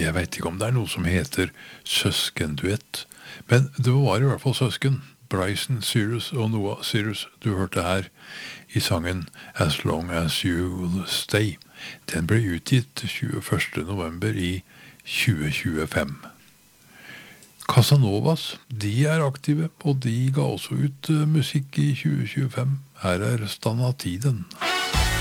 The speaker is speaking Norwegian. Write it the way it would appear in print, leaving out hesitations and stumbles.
Jeg vet ikke om det noe som heter søskenduett, men det var I hvert fall søsken. Bryson Cyrus og Noah Cyrus, du hørte her I sangen As Long As You'll Stay. Den ble utgitt 21. november I 2025. Casanovas, de aktive, og de ga også ut musikk I 2025. Her Stanna tiden.